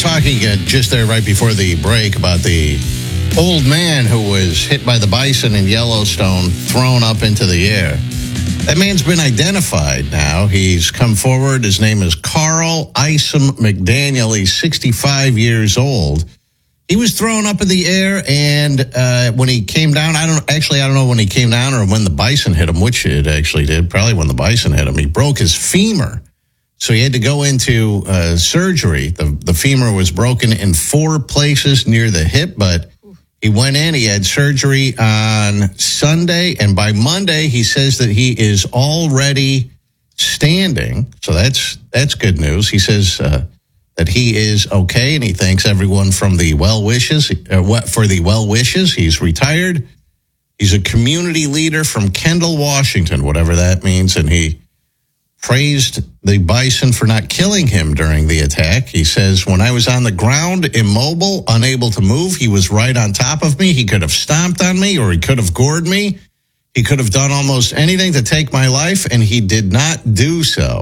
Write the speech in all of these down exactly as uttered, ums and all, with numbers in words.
talking uh, just there right before the break about the old man who was hit by the bison in Yellowstone, thrown up into the air. That man's been identified now. He's come forward. His name is Carl Isom McDaniel. He's sixty-five years old. He was thrown up in the air, and uh, when he came down, I don't actually, I don't know when he came down or when the bison hit him, which it actually did, probably when the bison hit him. He broke his femur, so he had to go into uh, surgery. The, the femur was broken in four places near the hip, but he went in, he had surgery on Sunday, and by Monday, he says that he is already standing, so that's that's good news. He says uh, that he is okay, and he thanks everyone from the well wishes uh, for the well wishes. He's retired. He's a community leader from Kendall, Washington, whatever that means, and he praised the bison for not killing him during the attack. He says, when I was on the ground, immobile, unable to move, he was right on top of me. He could have stomped on me, or he could have gored me. He could have done almost anything to take my life, and he did not do so.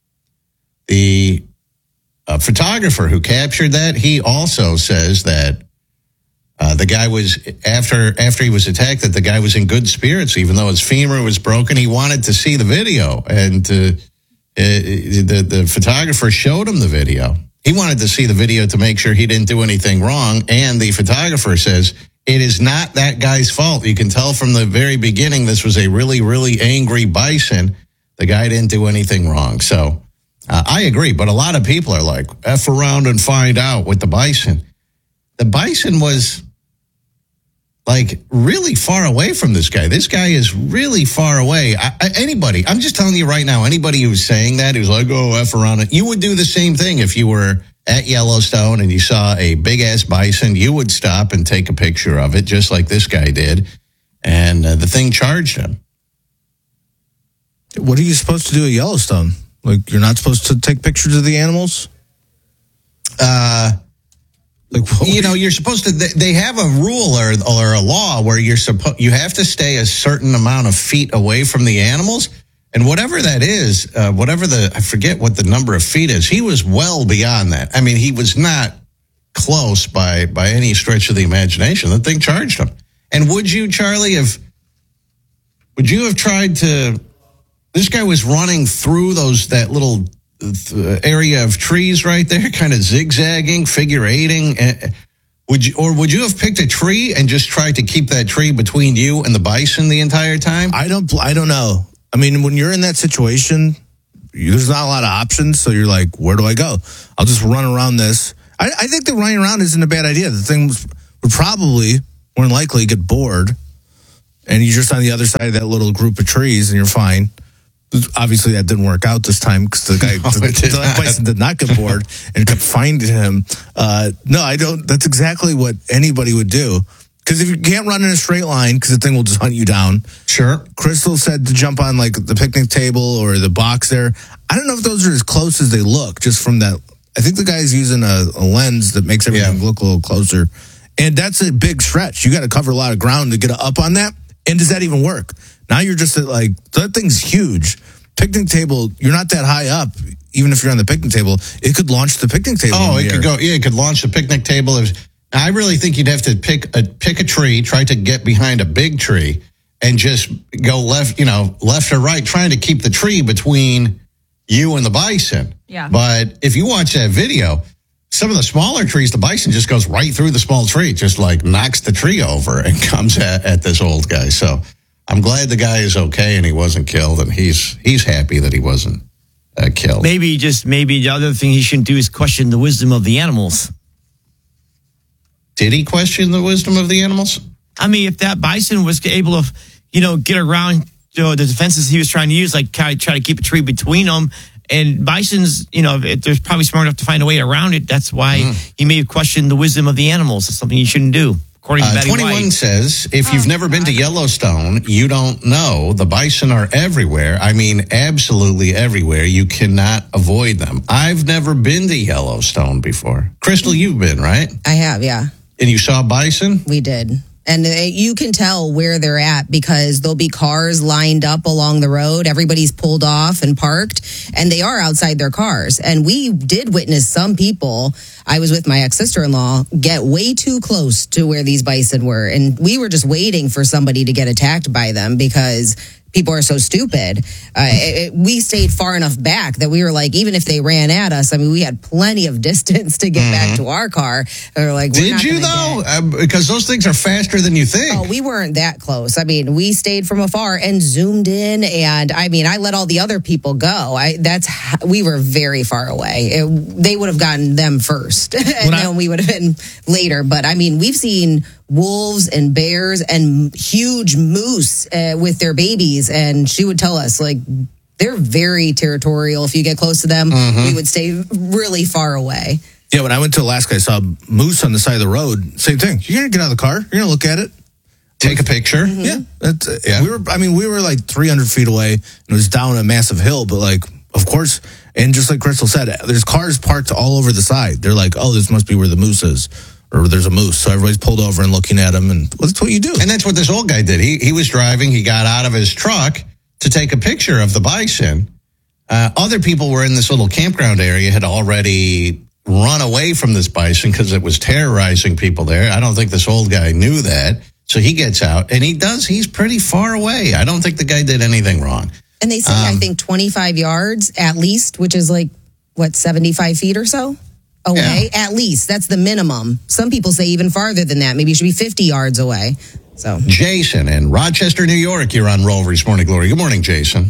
The A photographer who captured that, he also says that uh, the guy was, after after he was attacked, that the guy was in good spirits, even though his femur was broken. He wanted to see the video, and uh, the, the photographer showed him the video. He wanted to see the video to make sure he didn't do anything wrong, and the photographer says, it is not that guy's fault. You can tell from the very beginning this was a really, really angry bison. The guy didn't do anything wrong, so... Uh, I agree, but a lot of people are like, F around and find out with the bison. The bison was, like, really far away from this guy. This guy is really far away. I, I, anybody, I'm just telling you right now, anybody who's saying that, who's like, oh, F around it, you would do the same thing if you were at Yellowstone and you saw a big-ass bison. You would stop and take a picture of it, just like this guy did, and uh, the thing charged him. What are you supposed to do at Yellowstone? Like, you're not supposed to take pictures of the animals? Uh, like, you know, you're supposed to, they have a rule or, or a law where you're supposed, you have to stay a certain amount of feet away from the animals. And whatever that is, uh, whatever the, I forget what the number of feet is, he was well beyond that. I mean, he was not close by, by any stretch of the imagination. The thing charged him. And would you, Charlie, have, would you have tried to, this guy was running through those that little area of trees right there, kind of zigzagging, figure eighting. Would you, or would you have picked a tree and just tried to keep that tree between you and the bison the entire time? I don't. I don't know. I mean, when you're in that situation, there's not a lot of options. So you're like, where do I go? I'll just run around this. I, I think that running around isn't a bad idea. The thing would probably, more than likely, get bored, and you're just on the other side of that little group of trees, and you're fine. Obviously, that didn't work out this time because the guy, no, the, the bison did not get bored and kept finding him. Uh, no, I don't. That's exactly what anybody would do. Because if you can't run in a straight line, because the thing will just hunt you down. Sure. Crystal said to jump on like the picnic table or the box there. I don't know if those are as close as they look, just from that. I think the guy's using a, a lens that makes everything yeah. look a little closer. And that's a big stretch. You got to cover a lot of ground to get up on that. And does that even work? Now you're just at like, that thing's huge. Picnic table, you're not that high up. Even if you're on the picnic table, it could launch the picnic table. Oh, it air. could go, yeah, it could launch the picnic table. I really think you'd have to pick a, pick a tree, try to get behind a big tree, and just go left, you know, left or right, trying to keep the tree between you and the bison. Yeah. But if you watch that video, some of the smaller trees, the bison just goes right through the small tree, just like knocks the tree over and comes at, at this old guy. So I'm glad the guy is okay and he wasn't killed, and he's he's happy that he wasn't uh, killed. Maybe just maybe the other thing he shouldn't do is question the wisdom of the animals. Did he question the wisdom of the animals? I mean, if that bison was able to, you know, get around you know, the defenses he was trying to use, like try, try to keep a tree between them. And bison's, you know, they're probably smart enough to find a way around it. That's why mm. he may have questioned the wisdom of the animals. It's something you shouldn't do. According to uh, Betty twenty-one White. says, if you've never been to Yellowstone, you don't know. The bison are everywhere. I mean, absolutely everywhere. You cannot avoid them. I've never been to Yellowstone before. Crystal, you've been, right? I have, yeah. And you saw bison? We did. And they, you can tell where they're at because there'll be cars lined up along the road. Everybody's pulled off and parked, and they are outside their cars. And we did witness some people, I was with my ex-sister-in-law, get way too close to where these bison were. And we were just waiting for somebody to get attacked by them because people are so stupid. Uh, it, it, we stayed far enough back that we were like, even if they ran at us, I mean, we had plenty of distance to get mm-hmm. back to our car. We were like, we're did not you though? Get... Uh, because those things are faster than you think. Oh, we weren't that close. I mean, we stayed from afar and zoomed in, and I mean, I let all the other people go. I that's we were very far away. It, they would have gotten them first, and when then I... we would have been later. But I mean, we've seen wolves and bears and huge moose uh, with their babies, and she would tell us like they're very territorial. If you get close to them, mm-hmm. we would stay really far away. Yeah, when I went to Alaska, I saw moose on the side of the road. Same thing. You're gonna get out of the car. You're gonna look at it, take a picture. Mm-hmm. Yeah, that's, uh, yeah. We were. I mean, we were like three hundred feet away, and it was down a massive hill. But like, of course, and just like Crystal said, there's cars parked all over the side. They're like, oh, this must be where the moose is. Or there's a moose, so everybody's pulled over and looking at him, and well, that's what you do. And that's what this old guy did. He he was driving. He got out of his truck to take a picture of the bison. Uh, other people were in this little campground area, had already run away from this bison because it was terrorizing people there. I don't think this old guy knew that. So he gets out, and he does. He's pretty far away. I don't think the guy did anything wrong. And they say, um, I think, twenty-five yards at least, which is like, what, seventy-five feet or so? Away, yeah. At least. That's the minimum. Some people say even farther than that. Maybe you should be fifty yards away. So, Jason in Rochester, New York, you're on Rover's Morning Glory. Good morning, Jason.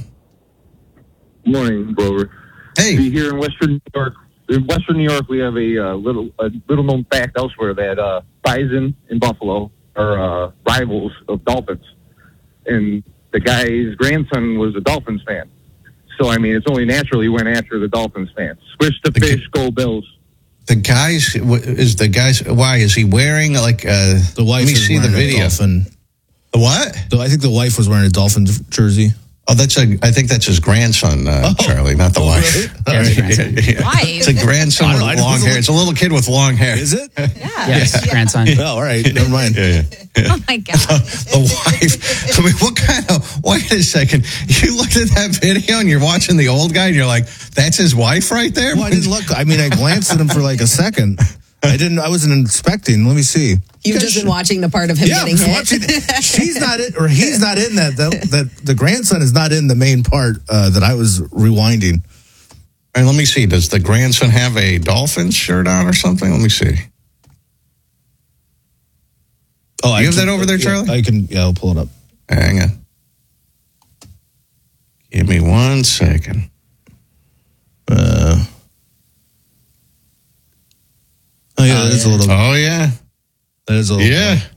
Good morning, Rover. Hey. See, here in Western New York, in Western New York, we have a uh, little a little known fact elsewhere that uh, bison and buffalo are uh, rivals of dolphins, and the guy's grandson was a Dolphins fan. So, I mean, it's only natural he went after the Dolphins fans. Swish the, the fish, g- go Bills. The guys is the guys. Why is he wearing like uh, the wife? Let me see the video. Dolphin. The what? So I think the wife was wearing a Dolphin jersey. Oh, that's a. I think that's his grandson, uh, oh. Charlie, not the oh, wife. Really? Yes, yeah, yeah. Why? It's a grandson with know, long hair. Look... It's a little kid with long hair. Is it? Yeah. Yes, yeah. Grandson. Oh, all right. Never mind. Yeah, yeah, yeah. Oh my God. The wife. I mean, what kind of? Wait a second. You looked at that video and you're watching the old guy and you're like, "That's his wife right there." Well, I didn't look. I mean, I glanced at him for like a second. I didn't. I wasn't inspecting. Let me see. You've just been watching the part of him yeah, getting hit. Watching, she's not in, or he's not in that. That, that the grandson is not in the main part uh, that I was rewinding. And let me see. Does the grandson have a Dolphins shirt on or something? Let me see. Oh, I you have can, that over there, Charlie? Yeah, I can. Yeah, I'll pull it up. Hang on. Give me one second. Uh. Oh yeah, that is a little. Oh yeah, that is a little. Yeah.